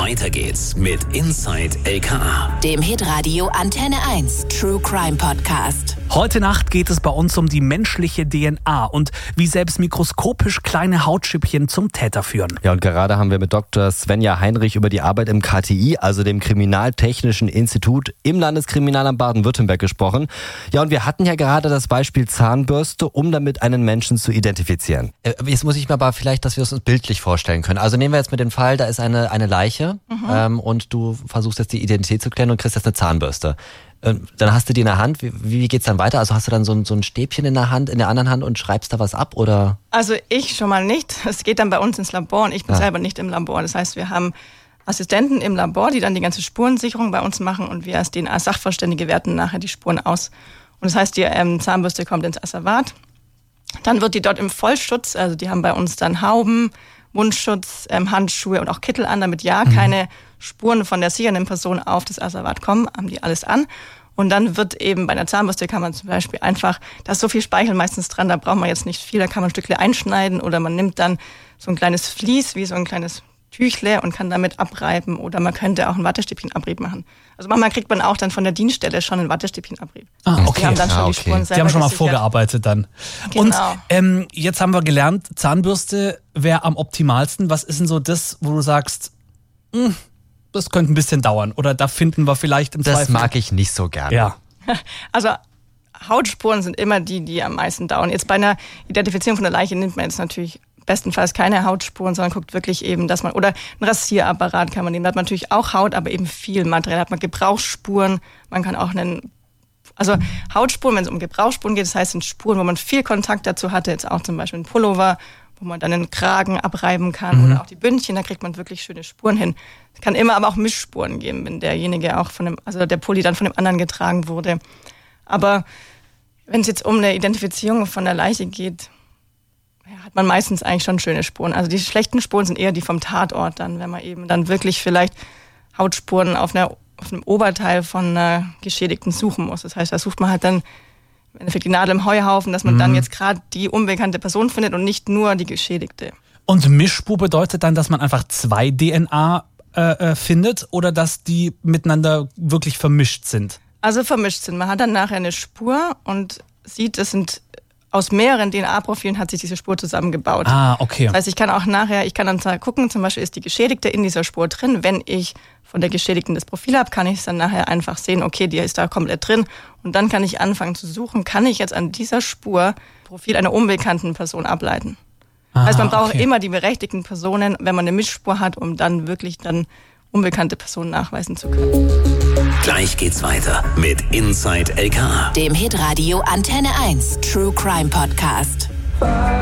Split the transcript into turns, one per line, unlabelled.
Weiter geht's mit Inside LKA,
dem Hitradio Antenne 1 True Crime Podcast.
Heute Nacht geht es bei uns um die menschliche DNA und wie selbst mikroskopisch kleine Hautschüppchen zum Täter führen.
Ja, und gerade haben wir mit Dr. Svenja Heinrich über die Arbeit im KTI, also dem Kriminaltechnischen Institut im Landeskriminalamt Baden-Württemberg, gesprochen. Ja, und wir hatten ja gerade das Beispiel Zahnbürste, um damit einen Menschen zu identifizieren.
Jetzt muss ich mir aber vielleicht, dass wir es uns bildlich vorstellen können. Also nehmen wir jetzt mit dem Fall, da ist eine Leiche und du versuchst jetzt die Identität zu klären und kriegst jetzt eine Zahnbürste. Dann hast du die in der Hand. Wie geht's dann weiter? Also hast du dann so ein Stäbchen in der Hand, in der anderen Hand und schreibst da was ab, oder?
Also ich schon mal nicht. Es geht dann bei uns ins Labor und ich bin selber nicht im Labor. Das heißt, wir haben Assistenten im Labor, die dann die ganze Spurensicherung bei uns machen und wir als DNA-Sachverständige werten nachher die Spuren aus. Und das heißt, die Zahnbürste kommt ins Asservat. Dann wird die dort im Vollschutz, also die haben bei uns dann Hauben, Mundschutz, Handschuhe und auch Kittel an, damit keine Spuren von der sichernden Person auf das Asservat kommen, haben die alles an. Und dann wird eben bei einer Zahnbürste kann man zum Beispiel einfach, da ist so viel Speichel meistens dran, da braucht man jetzt nicht viel, da kann man ein Stückchen einschneiden oder man nimmt dann so ein kleines Vlies, wie so ein kleines Tüchle und kann damit abreiben oder man könnte auch einen Wattestäbchenabrieb machen. Also manchmal kriegt man auch dann von der Dienststelle schon einen Wattestäbchenabrieb.
Okay.
Die haben dann schon die Spuren selber
Die haben schon mal
gesichert.
Vorgearbeitet dann.
Genau.
Und jetzt haben wir gelernt, Zahnbürste wäre am optimalsten. Was ist denn so das, wo du sagst, das könnte ein bisschen dauern oder da finden wir vielleicht im Zweifel...
Das mag ich nicht so gerne.
Ja.
Also Hautspuren sind immer die am meisten dauern. Jetzt bei einer Identifizierung von der Leiche nimmt man jetzt natürlich bestenfalls keine Hautspuren, sondern guckt wirklich eben, dass man, oder ein Rasierapparat kann man nehmen, da hat man natürlich auch Haut, aber eben viel Material, hat man Gebrauchsspuren, man kann auch Hautspuren, wenn es um Gebrauchsspuren geht, das heißt, sind Spuren, wo man viel Kontakt dazu hatte, jetzt auch zum Beispiel ein Pullover, wo man dann den Kragen abreiben kann oder auch die Bündchen, da kriegt man wirklich schöne Spuren hin. Es kann immer aber auch Mischspuren geben, wenn derjenige auch der Pulli dann von dem anderen getragen wurde. Aber wenn es jetzt um eine Identifizierung von der Leiche geht, hat man meistens eigentlich schon schöne Spuren. Also die schlechten Spuren sind eher die vom Tatort dann, wenn man eben dann wirklich vielleicht Hautspuren auf einem Oberteil von einer Geschädigten suchen muss. Das heißt, da sucht man halt dann im Endeffekt die Nadel im Heuhaufen, dass man dann jetzt gerade die unbekannte Person findet und nicht nur die Geschädigte.
Und Mischspur bedeutet dann, dass man einfach 2 DNA findet oder dass die miteinander wirklich vermischt sind? Also
vermischt sind. Man hat dann nachher eine Spur und sieht, es sind aus mehreren DNA-Profilen hat sich diese Spur zusammengebaut.
Okay.
Das heißt, ich kann dann gucken, zum Beispiel ist die Geschädigte in dieser Spur drin. Wenn ich von der Geschädigten das Profil habe, kann ich es dann nachher einfach sehen, okay, die ist da komplett drin. Und dann kann ich anfangen zu suchen, kann ich jetzt an dieser Spur Profil einer unbekannten Person ableiten. Das heißt, man braucht immer die berechtigten Personen, wenn man eine Mischspur hat, um dann wirklich unbekannte Personen nachweisen zu können.
Gleich geht's weiter mit Inside LKA,
dem Hitradio Antenne 1 True Crime Podcast.